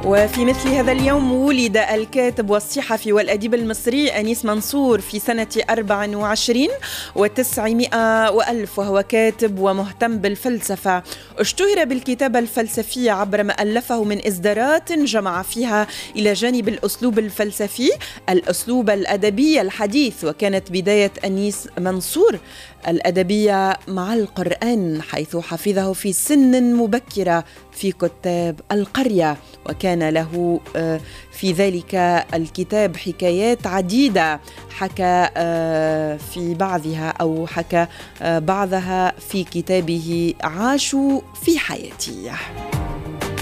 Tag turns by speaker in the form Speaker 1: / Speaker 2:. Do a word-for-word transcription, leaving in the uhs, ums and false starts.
Speaker 1: وفي مثل هذا اليوم ولد الكاتب والصحفي والأديب المصري أنيس منصور في سنة أربع وعشرين وتسعمائة وألف، وهو كاتب ومهتم بالفلسفة. اشتهر بالكتابة الفلسفية عبر ما ألفه من إصدارات جمع فيها إلى جانب الأسلوب الفلسفي الأسلوب الأدبي الحديث. وكانت بداية أنيس منصور الأدبية مع القرآن، حيث حفظه في سن مبكرة في كتاب القرية، وكان له في ذلك الكتاب حكايات عديدة حكى في بعضها أو حكى بعضها في كتابه عاشوا في حياتي.